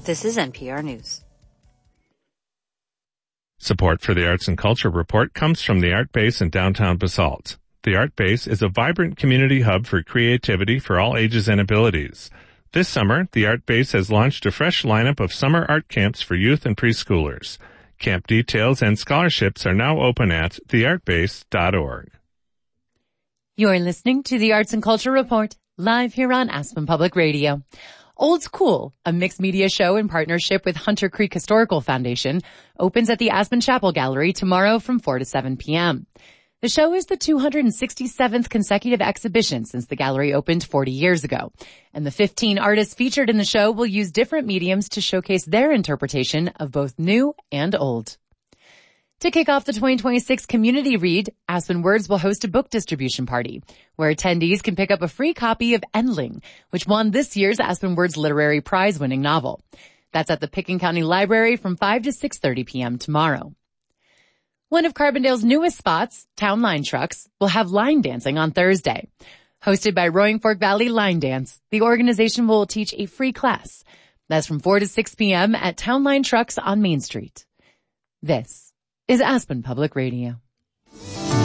This is NPR News. Support for the Arts and Culture Report comes from the Art Base in downtown Basalt. The Art Base is a vibrant community hub for creativity for all ages and abilities. This summer, the Art Base has launched a fresh lineup of summer art camps for youth and preschoolers. Camp details and scholarships are now open at theartbase.org. You're listening to the Arts and Culture Report, live here on Aspen Public Radio. Old School, a mixed media show in partnership with Hunter Creek Historical Foundation, opens at the Aspen Chapel Gallery tomorrow from 4 to 7 p.m. The show is the 267th consecutive exhibition since the gallery opened 40 years ago, and the 15 artists featured in the show will use different mediums to showcase their interpretation of both new and old. To kick off the 2026 Community Read, Aspen Words will host a book distribution party, where attendees can pick up a free copy of Endling, which won this year's Aspen Words Literary Prize-winning novel. That's at the Picken County Library from 5 to 6:30 p.m. tomorrow. One of Carbondale's newest spots, Town Line Trucks, will have line dancing on Thursday. Hosted by Roaring Fork Valley Line Dance, the organization will teach a free class. That's from 4 to 6 p.m. at Town Line Trucks on Main Street. This is Aspen Public Radio.